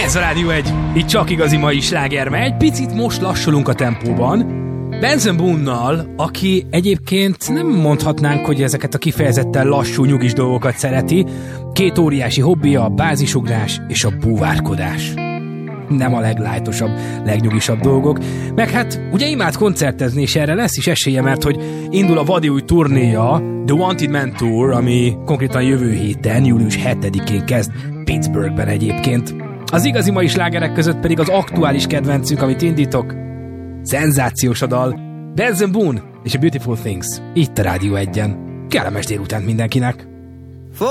Ez a Rádió 1, itt csak igazi mai sláger, mert egy picit most lassulunk a tempóban. Benson Boone-nal, aki egyébként nem mondhatnánk, hogy ezeket a kifejezetten lassú, nyugis dolgokat szereti. Két óriási hobbija, a bázisugrás és a búvárkodás. Nem a leglájtosabb, legnyugisabb dolgok. Meg hát ugye imád koncertezni, és erre lesz is esélye, mert hogy indul a vadi új turnéja, The Wanted Man Tour, ami konkrétan jövő héten, július 7-én kezd Pittsburghben egyébként. Az igazi mai slágerek között pedig az aktuális kedvencünk, amit indítok. Szenzációs a dal. Benson Boone és a Beautiful Things. Itt a Rádió 1-en. Kellemes délutánt mindenkinek!